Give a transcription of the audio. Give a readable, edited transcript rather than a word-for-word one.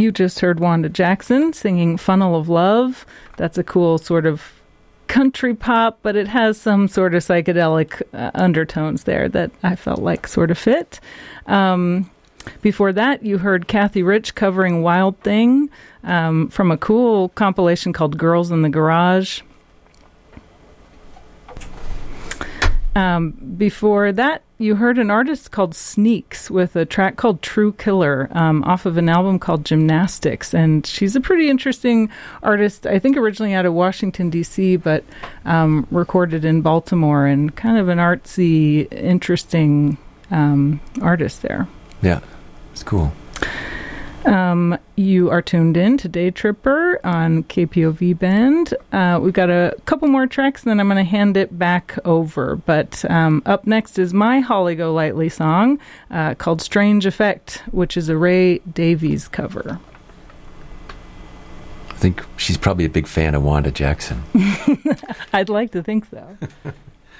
You just heard Wanda Jackson singing Funnel of Love. That's a cool sort of country pop, but it has some sort of psychedelic undertones there that I felt like sort of fit. Before that, you heard Kathy Rich covering Wild Thing from a cool compilation called Girls in the Garage. Before that, you heard an artist called Sneaks with a track called True Killer off of an album called Gymnastics. And she's a pretty interesting artist, I think originally out of Washington, D.C., but recorded in Baltimore, and kind of an artsy, interesting artist there. Yeah, it's cool. You are tuned in to Day Tripper on KPOV Bend. We've got a couple more tracks, and then I'm going to hand it back over. But up next is my Holly Golightly song called Strange Effect, which is a Ray Davies cover. I think she's probably a big fan of Wanda Jackson. I'd like to think so.